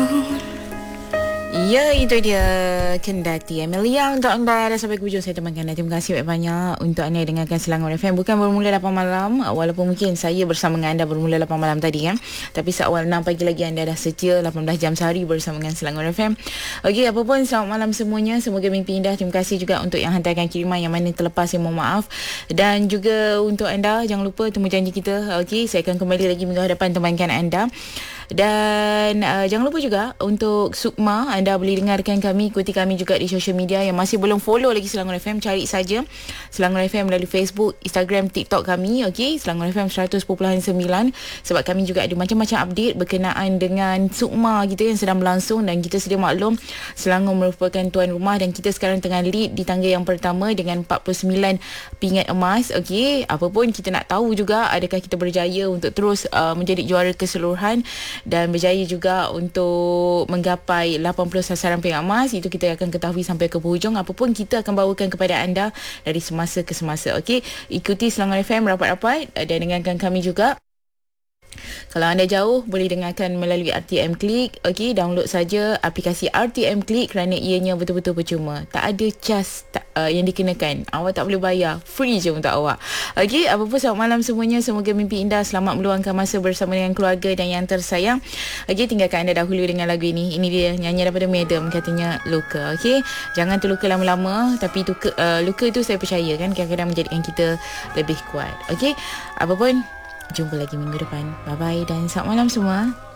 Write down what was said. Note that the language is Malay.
Ya, itu dia Kendati Amelia untuk anda. Dah sampai ke hujung saya temankan. Terima kasih banyak untuk anda yang dengarkan Selangor FM. Bukan bermula 8 malam, walaupun mungkin saya bersama dengan anda bermula 8 malam tadi kan. Tapi seawal 6 pagi lagi anda dah setia 18 jam sehari bersama dengan Selangor FM. Okey, apa pun selamat malam semuanya. Semoga mimpi indah. Terima kasih juga untuk yang hantarkan kiriman yang mana terlepas, saya mohon maaf. Dan juga untuk anda, jangan lupa temu janji kita. Okey, saya akan kembali lagi minggu hadapan temankan anda. Dan jangan lupa juga untuk Sukma, anda boleh dengarkan kami, ikuti kami juga di social media. Yang masih belum follow lagi Selangor FM, cari saja Selangor FM melalui Facebook, Instagram, TikTok kami. Okey, Selangor FM 100.9, sebab kami juga ada macam-macam update berkenaan dengan Sukma kita yang sedang berlangsung. Dan kita sedia maklum, Selangor merupakan tuan rumah dan kita sekarang tengah lead di tangga yang pertama dengan 49 pingat emas. Okey, apa pun kita nak tahu juga adakah kita berjaya untuk terus menjadi juara keseluruhan dan berjaya juga untuk menggapai 80 sasaran pingat emas. Itu kita akan ketahui sampai ke penghujung. Apapun kita akan bawakan kepada anda dari semasa ke semasa. Okey, ikuti Selangor FM rapat-rapat dan dengarkan kami juga. Kalau anda jauh, boleh dengarkan melalui RTM Click. Okey, download saja aplikasi RTM Click kerana ianya betul-betul percuma. Tak ada cas yang dikenakan. Awak tak boleh bayar. Free je untuk awak. Okey, apa pun selamat malam semuanya. Semoga mimpi indah. Selamat meluangkan masa bersama dengan keluarga dan yang tersayang. Okey, tinggalkan anda dahulu dengan lagu ini. Ini dia, nyanyi daripada Madam, katanya Luka. Okey, jangan terluka lama-lama. Tapi luka itu saya percaya kan kadang-kadang menjadikan kita lebih kuat. Okey, apa pun, jumpa lagi minggu depan. Bye-bye dan selamat malam semua.